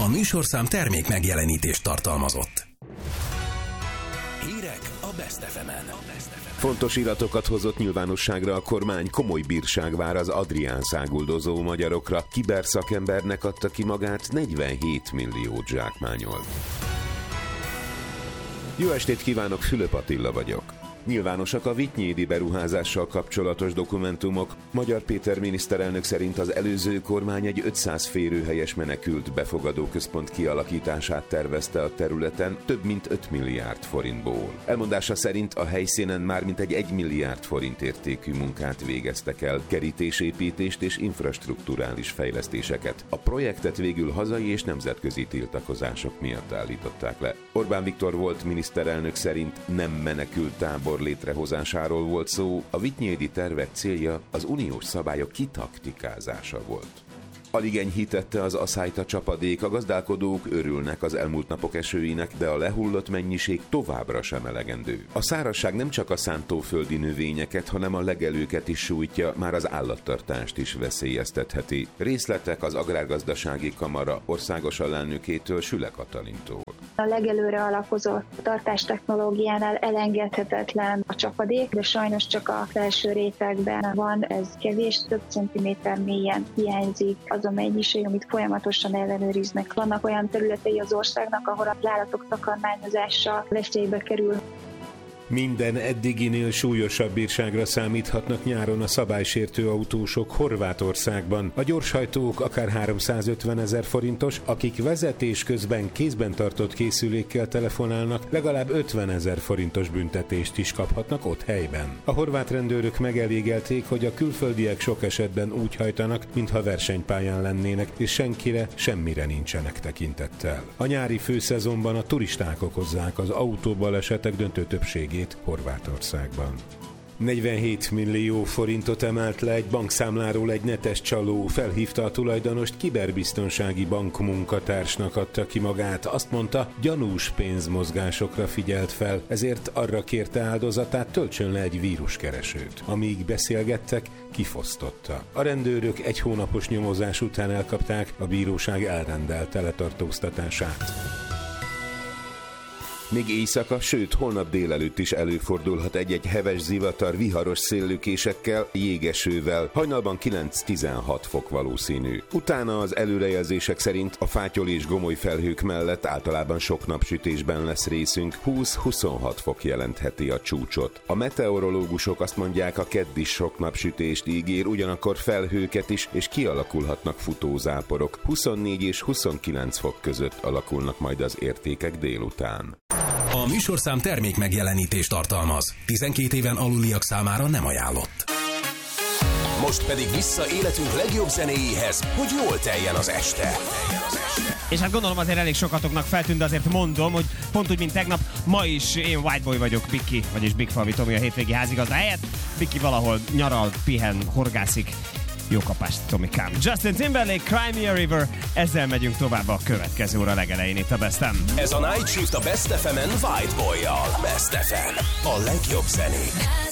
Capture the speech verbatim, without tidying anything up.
műsorszám termék megjelenítést tartalmazott. Hírek a Best ef emen. Fontos iratokat hozott nyilvánosságra a kormány, komoly bírság vár az Adrián száguldozó magyarokra. Kiberszakembernek adta ki magát, negyvenhét milliót zsákmányolt. Jó estét kívánok, Fülöp Attila vagyok. Nyilvánosak a vitynédi beruházással kapcsolatos dokumentumok. Magyar Péter miniszterelnök szerint az előző kormány egy ötszáz férőhelyes menekült befogadó központ kialakítását tervezte a területen több mint öt milliárd forintból. Elmondása szerint a helyszínen már mintegy egy milliárd forint értékű munkát végeztek el, kerítésépítést és infrastrukturális fejlesztéseket. A projektet végül hazai és nemzetközi tiltakozások miatt állították le. Orbán Viktor volt miniszterelnök szerint nem menekült tábor létrehozásáról volt szó, a vitynédi tervek célja az uniós szabályok kitaktikázása volt. Alig enyhítette az aszályt a csapadék, a gazdálkodók örülnek az elmúlt napok esőinek, de a lehullott mennyiség továbbra sem elegendő. A szárazság nem csak a szántóföldi növényeket, hanem a legelőket is sújtja, már az állattartást is veszélyeztetheti. Részletek az Agrárgazdasági Kamara országos alelnökétől, Süle Katalintól. A legelőre alapozott tartástechnológiánál elengedhetetlen a csapadék, de sajnos csak a felső rétegben van, ez kevés, több centiméter mélyen hiányzik az a mennyiség, amit folyamatosan ellenőriznek. Vannak olyan területei az országnak, ahol a állatok takarmányozása veszélybe kerül. Minden eddiginél súlyosabb bírságra számíthatnak nyáron a szabálysértő autósok Horvátországban. A gyorshajtók akár háromszázötven ezer forintos, akik vezetés közben kézben tartott készülékkel telefonálnak, legalább ötven ezer forintos büntetést is kaphatnak ott helyben. A horvát rendőrök megelégelték, hogy a külföldiek sok esetben úgy hajtanak, mintha versenypályán lennének, és senkire, semmire nincsenek tekintettel. A nyári főszezonban a turisták okozzák az autóbalesetek döntő többségét Horvátországban. negyvenhét millió forintot emelt le egy bankszámláról egy netes csaló, felhívta a tulajdonost, kiberbiztonsági bankmunkatársnak adta ki magát. Azt mondta, gyanús pénzmozgásokra figyelt fel, ezért arra kérte áldozatát, töltsön le egy víruskeresőt. Amíg beszélgettek, kifosztotta. A rendőrök egy hónapos nyomozás után elkapták, a bíróság elrendelte letartóztatását. Még éjszaka, sőt holnap délelőtt is előfordulhat egy-egy heves zivatar viharos széllökésekkel, jégesővel, hajnalban kilenc-tizenhat fok valószínű. Utána az előrejelzések szerint a fátyol és gomoly felhők mellett általában sok napsütésben lesz részünk, húsz-huszonhat fok jelentheti a csúcsot. A meteorológusok azt mondják, a kedd is sok napsütést ígér, ugyanakkor felhőket is, és kialakulhatnak futózáporok. huszonnégy és huszonkilenc fok között alakulnak majd az értékek délután. A műsorszám termék megjelenítést tartalmaz. tizenkét éven aluliak számára nem ajánlott. Most pedig vissza életünk legjobb zenéjéhez, hogy jól teljen az este. És hát gondolom azért elég sokatoknak feltűnt, de azért mondom, hogy pont úgy, mint tegnap, ma is én White Boy vagyok, Biki, vagyis Big Falvi Tomi a hétvégi házigazda helyett. Biki valahol nyaral, pihen, horgászik. Jó kapást, Tomikám. Justin Timberlake, Cry Me a River, ezzel megyünk tovább a következő óra legelején itt a Best em. Ez a Night Shift a Best ef emen White Boy-jal. Best ef em, a legjobb zenék.